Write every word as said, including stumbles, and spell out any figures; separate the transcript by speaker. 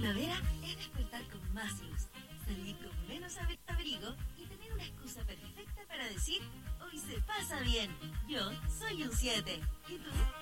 Speaker 1: primavera es despertar con más luz, salir con menos abrigo y tener una excusa perfecta para decir, hoy se pasa bien. Yo soy un siete. ¿Y tú?